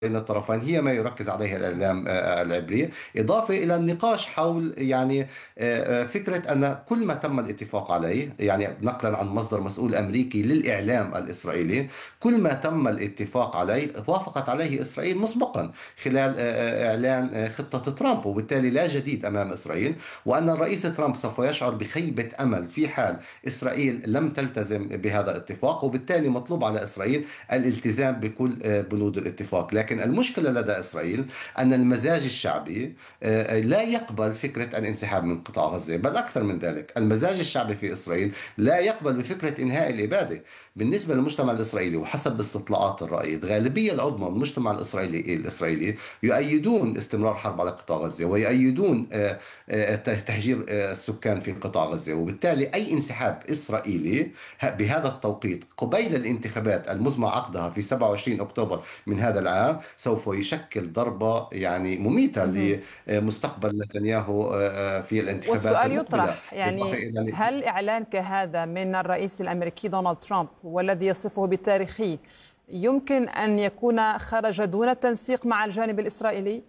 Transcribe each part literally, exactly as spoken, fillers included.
بين الطرفين هي ما يركز عليه الإعلام آه، العبري، إضافة إلى النقاش حول يعني آه، آه، فكرة أن كل ما تم الاتفاق عليه، يعني نقلا عن مصدر مسؤول أمريكي للإعلام الإسرائيلي، كل ما تم الاتفاق عليه وافقت عليه إسرائيل مسبقا خلال آه، آه، إعلان آه، خطة ترامب، وبالتالي لا جديد أمام إسرائيل، وأن الرئيس ترامب سوف يشعر بخيبة أمل في حال إسرائيل لم تلتزم بهذا الاتفاق، وبالتالي مطلوب على إسرائيل الالتزام بكل آه، بنود الاتفاق. لكن المشكلة لدى إسرائيل أن المزاج الشعبي آه، لا يقبل فكرة الانسحاب من قطاع غزة، بل أكثر من ذلك، المزاج الشعبي في إسرائيل لا يقبل بفكرة إنهاء الإبادة. بالنسبة للمجتمع الإسرائيلي وحسب استطلاعات الرأي، الغالبية العظمى من المجتمع الإسرائيلي الإسرائيلي يؤيدون استمرار حرب على قطاع غزة، ويؤيدون آه، آه، تهجير آه، السكان في قطاع غزة. وبالتالي أي انسحاب إسرائيلي بهذا التوقيت قبيل الانتخابات المزمع عقدها في سبعة وعشرين أكتوبر من هذا العام سوف يشكل ضربة يعني مميتة مهم. لمستقبل نتنياهو آه، آه، في الانتخابات والسؤال المقبلة. يطرح، بالإضافة يعني إلى هل إعلان كهذا من الرئيس الأمريكي دونالد ترامب والذي يصفه بالتاريخي يمكن أن يكون خرج دون التنسيق مع الجانب الإسرائيلي؟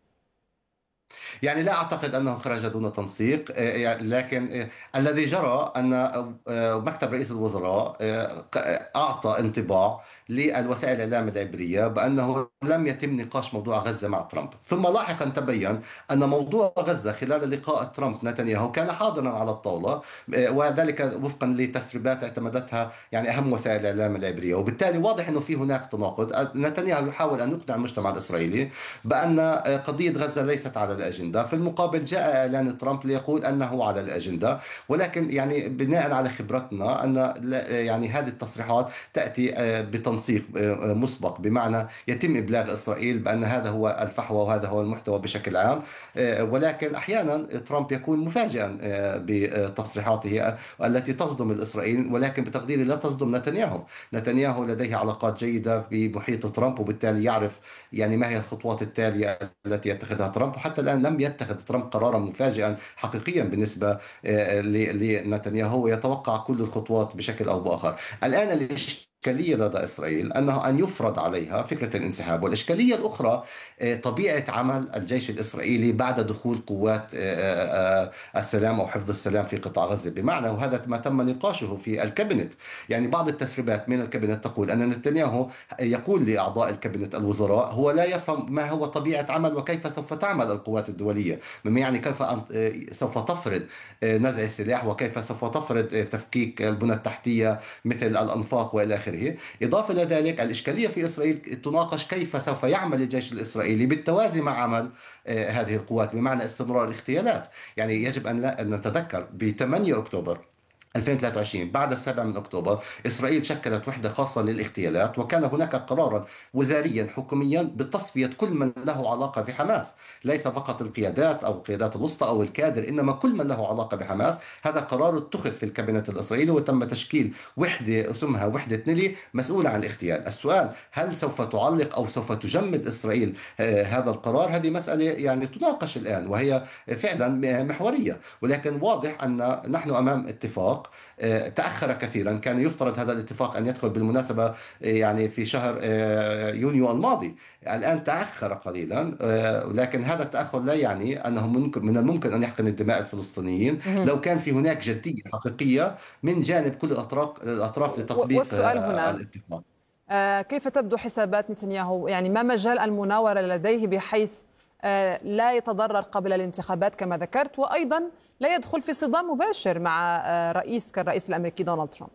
يعني لا أعتقد أنه خرج دون تنسيق، آه، يعني لكن آه، الذي جرى أن آه، مكتب رئيس الوزراء آه، ق- أعطى انطباع للوسائل الإعلام العبرية بأنه لم يتم نقاش موضوع غزة مع ترامب، ثم لاحقا تبين أن موضوع غزة خلال لقاء ترامب نتنياهو كان حاضرا على الطاولة، آه، وذلك وفقا لتسريبات اعتمدتها يعني أهم وسائل الإعلام العبرية. وبالتالي واضح أنه في هناك تناقض. نتنياهو يحاول أن يقنع المجتمع الإسرائيلي بأن قضية غزة ليست على الأجندة، في المقابل جاء إعلان ترامب ليقول أنه على الأجندة. ولكن يعني بناء على خبرتنا أن يعني هذه التصريحات تأتي آه، بتنسيق آه، مسبق، بمعنى يتم إبلاغ إسرائيل بأن هذا هو الفحوى وهذا هو المحتوى بشكل عام. آه، ولكن أحيانا ترامب يكون مفاجئا آه، بتصريحاته التي تصدم الإسرائيليين، ولكن بتقديري لا تصدم نتنياهو. نتنياهو لديه علاقات جيدة في محيط ترامب، وبالتالي يعرف يعني ما هي الخطوات التالية التي يتخذها ترامب. وحتى الآن لم يتخذ ترامب قرارا مفاجئا حقيقيا بالنسبة آه، ل- لنتنياهو، يتوقع كل الخطوات بشكل أو بآخر. الآن الإشكالية لدى إسرائيل أنه أن يفرض عليها فكرة الانسحاب، والإشكالية الأخرى آه، طبيعة عمل الجيش الإسرائيلي بعد دخول قوات آه، آه، آه، السلام أو حفظ السلام في قطاع غزة، بمعنى وهذا ما تم نقاشه في الكابينت. يعني بعض التسريبات من الكابينت تقول أن نتنياهو يقول لأعضاء الكابينت الوزراء هو لا يفهم ما هو طبيعة عمل وكيف سوف تعمل القوات الدولية، مما يعني كيف أن- سوف تفرض نزع السلاح، وكيف سوف تفرض تفكيك البنى التحتية مثل الأنفاق وإلى آخره. إضافة إلى ذلك الإشكالية في إسرائيل تناقش كيف سوف يعمل الجيش الإسرائيلي بالتوازي مع عمل آه، هذه القوات، بمعنى استمرار الاغتيالات. يعني يجب أن لا أن نتذكر ب ثمانية أكتوبر ألفين وثلاثة وعشرين بعد السابع من أكتوبر إسرائيل شكلت وحدة خاصة للاغتيالات، وكان هناك قرارا وزاريا حكوميا بتصفية كل من له علاقة بحماس، ليس فقط القيادات أو القيادات الوسطى أو الكادر، إنما كل من له علاقة بحماس. هذا قرار اتخذ في الكابينت الإسرائيلي وتم تشكيل وحدة اسمها وحدة نيلي مسؤولة عن الاغتيال. السؤال هل سوف تعلق أو سوف تجمد إسرائيل آه، هذا القرار؟ هذه مسألة يعني تناقش الآن، وهي فعلا محورية. ولكن واضح أن نحن أمام اتفاق آه، تأخر كثيرا. كان يفترض هذا الاتفاق أن يدخل بالمناسبة آه، يعني في شهر آه، يونيو الماضي، الآن تأخر قليلا. آه، لكن هذا التأخر لا يعني أنه ممكن من الممكن أن يحقن الدماء الفلسطينيين مهم. لو كان في هناك جدية حقيقية من جانب كل الأطراف الأطراف و- لتطبيق والسؤال آه، هنا، الاتفاق. آه، كيف تبدو حسابات نتنياهو؟ يعني ما مجال المناورة لديه بحيث آه، لا يتضرر قبل الانتخابات كما ذكرت، وأيضا لا يدخل في صدام مباشر مع آه، رئيس كالرئيس الأمريكي دونالد ترامب؟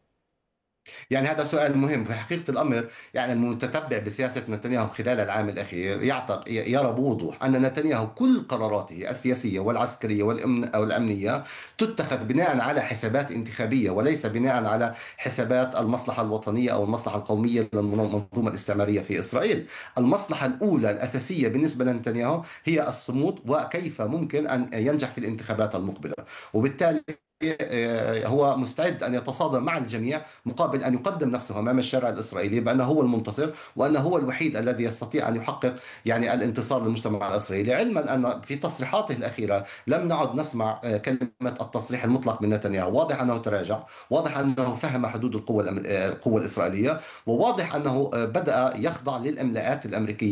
يعني هذا سؤال مهم في حقيقة الأمر. يعني المتتبع بسياسة نتنياهو خلال العام الأخير يعتق يرى بوضوح أن نتنياهو كل قراراته السياسية والعسكرية والأمن أو الأمنية تتخذ بناء على حسابات انتخابية، وليس بناء على حسابات المصلحة الوطنية أو المصلحة القومية للمنظومة الاستعمارية في إسرائيل. المصلحة الأولى الأساسية بالنسبة لنتنياهو هي الصمود وكيف ممكن أن ينجح في الانتخابات المقبلة. وبالتالي هو مستعد أن يتصادم مع الجميع مقابل أن يقدم نفسه أمام الشارع الإسرائيلي بأنه هو المنتصر، وأنه هو الوحيد الذي يستطيع أن يحقق يعني الانتصار للمجتمع الإسرائيلي، علما أن في تصريحاته الأخيرة لم نعد نسمع كلمة التصريح المطلق من نتنياهو. واضح أنه تراجع، واضح أنه فهم حدود القوة الأم- القوة الإسرائيلية، وواضح أنه بدأ يخضع للإملاءات الأمريكية.